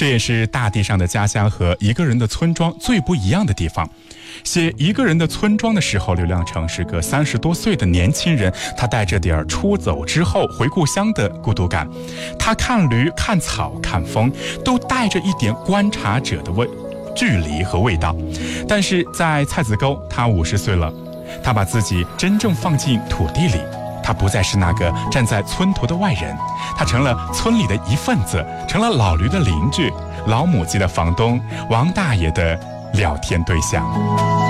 这也是大地上的家乡和一个人的村庄最不一样的地方。写一个人的村庄的时候，刘亮程是个30多岁的年轻人，他带着点出走之后回故乡的孤独感。他看驴、看草、看风，都带着一点观察者的距离和味道。但是在蔡子沟，他50岁了，他把自己真正放进土地里，他不再是那个站在村头的外人，他成了村里的一份子，成了老驴的邻居，老母鸡的房东，王大爷的聊天对象。